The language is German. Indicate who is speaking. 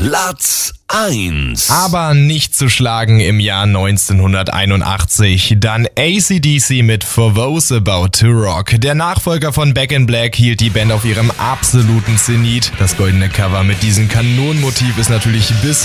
Speaker 1: Platz 1.
Speaker 2: Aber nicht zu schlagen im Jahr 1981. Dann AC/DC mit For Those About to Rock. Der Nachfolger von Back in Black hielt die Band auf ihrem absoluten Zenit. Das goldene Cover mit diesem Kanonenmotiv ist natürlich bis